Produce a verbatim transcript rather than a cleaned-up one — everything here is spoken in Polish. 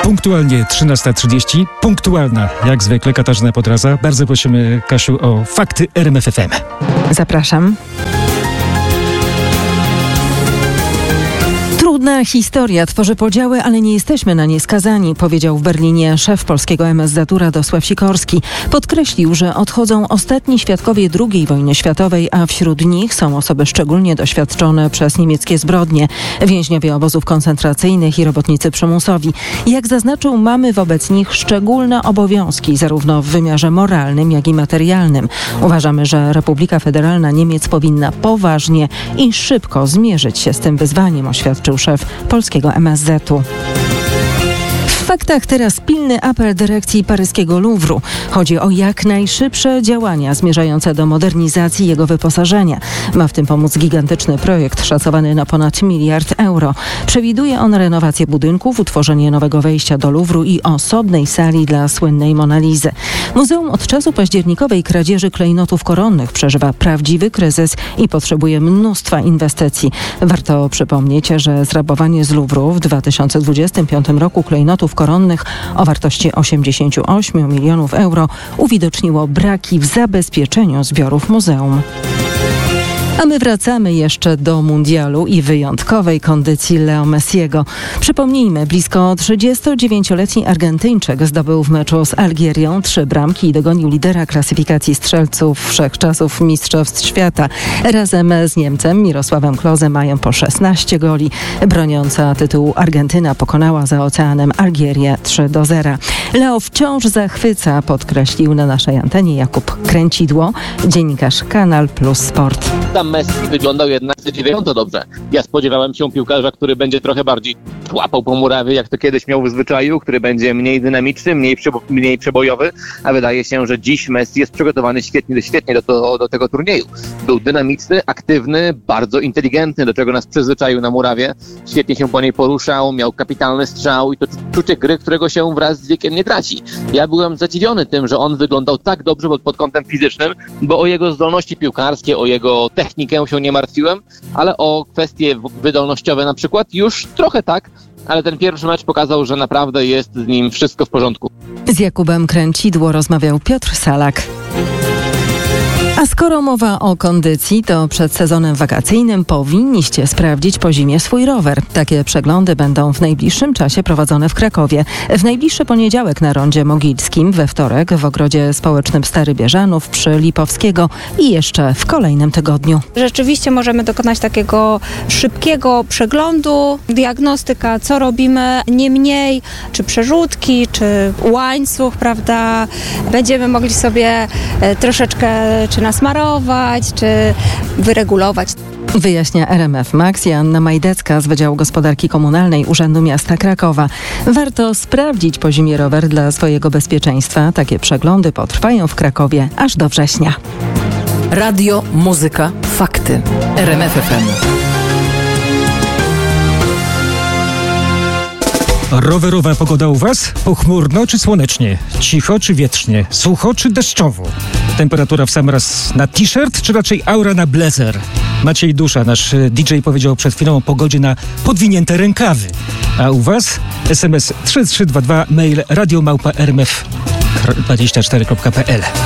Punktualnie trzynasta trzydzieści. Punktualna, jak zwykle, Katarzyna Podraza. Bardzo prosimy, Kasiu, o fakty R M F F M. Zapraszam. Trudna historia tworzy podziały, ale nie jesteśmy na nie skazani, powiedział w Berlinie szef polskiego M S Z-u Radosław Sikorski. Podkreślił, że odchodzą ostatni świadkowie drugiej wojny światowej, a wśród nich są osoby szczególnie doświadczone przez niemieckie zbrodnie, więźniowie obozów koncentracyjnych i robotnicy przymusowi. Jak zaznaczył, mamy wobec nich szczególne obowiązki, zarówno w wymiarze moralnym, jak i materialnym. Uważamy, że Republika Federalna Niemiec powinna poważnie i szybko zmierzyć się z tym wyzwaniem, oświadczył szef polskiego M S Z-u. W faktach teraz pilny apel dyrekcji paryskiego Louvru. Chodzi o jak najszybsze działania zmierzające do modernizacji jego wyposażenia. Ma w tym pomóc gigantyczny projekt szacowany na ponad miliard euro. Przewiduje on renowację budynków, utworzenie nowego wejścia do Louvru i osobnej sali dla słynnej Monalizy. Muzeum od czasu październikowej kradzieży klejnotów koronnych przeżywa prawdziwy kryzys i potrzebuje mnóstwa inwestycji. Warto przypomnieć, że zrabowanie z Louvru w dwa tysiące dwudziestym piątym roku klejnotów koronnych o wartości osiemdziesiąt osiem milionów euro uwidoczniło braki w zabezpieczeniu zbiorów muzeum. A my wracamy jeszcze do mundialu i wyjątkowej kondycji Leo Messiego. Przypomnijmy, blisko trzydziestodziewięcioletni Argentyńczyk zdobył w meczu z Algierią trzy bramki i dogonił lidera klasyfikacji strzelców wszechczasów Mistrzostw Świata. Razem z Niemcem Mirosławem Klose mają po szesnaście goli. Broniąca tytułu Argentyna pokonała za oceanem Algierię trzy do zera. Leo wciąż zachwyca, podkreślił na naszej antenie Jakub Kręcidło, dziennikarz Kanal Plus Sport. Messi wyglądał jednak zadziwiająco dobrze. Ja spodziewałem się piłkarza, który będzie trochę bardziej łapał po murawie, jak to kiedyś miał w zwyczaju, który będzie mniej dynamiczny, mniej, przebo- mniej przebojowy, a wydaje się, że dziś Messi jest przygotowany świetnie, świetnie do, do, do tego turnieju. Był dynamiczny, aktywny, bardzo inteligentny, do czego nas przyzwyczaił na murawie. Świetnie się po niej poruszał, miał kapitalny strzał i to czucie gry, którego się wraz z wiekiem nie traci. Ja byłem zadziwiony tym, że on wyglądał tak dobrze pod, pod kątem fizycznym, bo o jego zdolności piłkarskie, o jego technikę się nie martwiłem, ale o kwestie wydolnościowe na przykład już trochę tak, ale ten pierwszy mecz pokazał, że naprawdę jest z nim wszystko w porządku. Z Jakubem Kręcidło rozmawiał Piotr Salak. A skoro mowa o kondycji, to przed sezonem wakacyjnym powinniście sprawdzić po zimie swój rower. Takie przeglądy będą w najbliższym czasie prowadzone w Krakowie. W najbliższy poniedziałek na Rondzie Mogilskim, we wtorek w Ogrodzie Społecznym Stary Bieżanów przy Lipowskiego i jeszcze w kolejnym tygodniu. Rzeczywiście możemy dokonać takiego szybkiego przeglądu, diagnostyka, co robimy, nie mniej, czy przerzutki, czy łańcuch, prawda. Będziemy mogli sobie troszeczkę czy nasmarować, czy wyregulować. Wyjaśnia R M F Max i Anna Majdecka z Wydziału Gospodarki Komunalnej Urzędu Miasta Krakowa. Warto sprawdzić po zimie rower dla swojego bezpieczeństwa. Takie przeglądy potrwają w Krakowie aż do września. Radio, muzyka, fakty. R M F F M. Rowerowa pogoda u Was? Pochmurno czy słonecznie? Cicho czy wietrznie? Sucho czy deszczowo? Temperatura w sam raz na t-shirt czy raczej aura na blazer? Maciej Dusza, nasz D J, powiedział przed chwilą o pogodzie na podwinięte rękawy. A u Was? S M S trzy trzy dwa dwa, mail radio małpa r m f dwadzieścia cztery kropka p l.